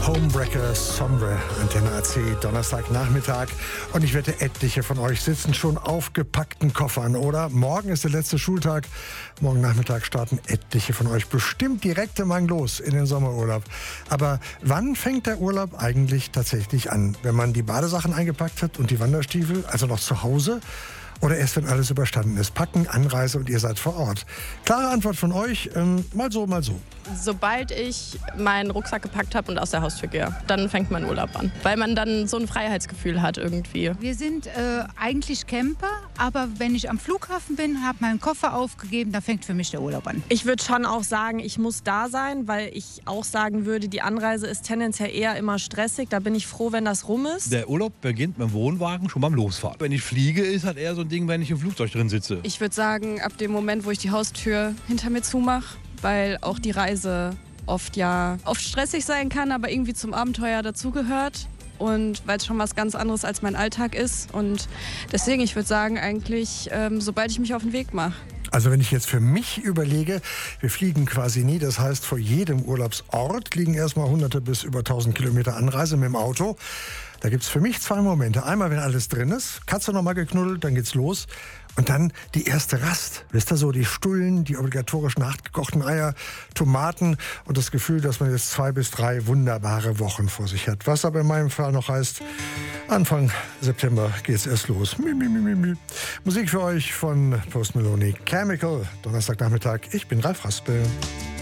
Homebreaker Sombre, Antenne AC, Donnerstagnachmittag. Und ich wette, etliche von euch sitzen schon auf gepackten Koffern, oder? Morgen ist der letzte Schultag. Morgen Nachmittag starten etliche von euch bestimmt direkt im Mang los in den Sommerurlaub. Aber wann fängt der Urlaub eigentlich tatsächlich an? Wenn man die Badesachen eingepackt hat und die Wanderstiefel, also noch zu Hause? Oder erst, wenn alles überstanden ist? Packen, Anreise und ihr seid vor Ort. Klare Antwort von euch, mal so, mal so. Sobald ich meinen Rucksack gepackt habe und aus der Haustür gehe, dann fängt mein Urlaub an. Weil man dann so ein Freiheitsgefühl hat irgendwie. Wir sind eigentlich Camper, aber wenn ich am Flughafen bin, habe meinen Koffer aufgegeben, dann fängt für mich der Urlaub an. Ich würde schon auch sagen, ich muss da sein, weil ich auch sagen würde, die Anreise ist tendenziell eher immer stressig. Da bin ich froh, wenn das rum ist. Der Urlaub beginnt mit dem Wohnwagen schon beim Losfahren. Wenn ich fliege, ist halt eher so ein Ding, wenn ich im Flugzeug drin sitze. Ich würde sagen, ab dem Moment, wo ich die Haustür hinter mir zumache, weil auch die Reise oft stressig sein kann, aber irgendwie zum Abenteuer dazugehört. Und weil es schon was ganz anderes als mein Alltag ist. Und deswegen, ich würde sagen, eigentlich, sobald ich mich auf den Weg mache. Also wenn ich jetzt für mich überlege, wir fliegen quasi nie, das heißt vor jedem Urlaubsort liegen erstmal hunderte bis über 1000 Kilometer Anreise mit dem Auto. Da gibt es für mich zwei Momente. Einmal, wenn alles drin ist, Katze nochmal geknuddelt, dann geht's los. Und dann die erste Rast. Wisst ihr so, die Stullen, die obligatorischen hartgekochten Eier, Tomaten und das Gefühl, dass man jetzt 2 bis 3 wunderbare Wochen vor sich hat. Was aber in meinem Fall noch heißt, Anfang September geht's erst los. Musik für euch von Post Malone, Chemical, Donnerstagnachmittag. Ich bin Ralf Raspel.